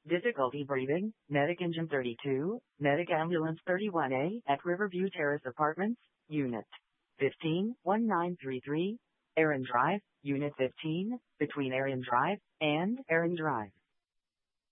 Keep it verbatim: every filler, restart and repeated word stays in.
Difficulty breathing, Medic Engine thirty-two, Medic Ambulance thirty-one A at Riverview Terrace Apartments, Unit fifteen, one nine three three, Erin Drive, Unit fifteen, between Erin Drive and Erin Drive.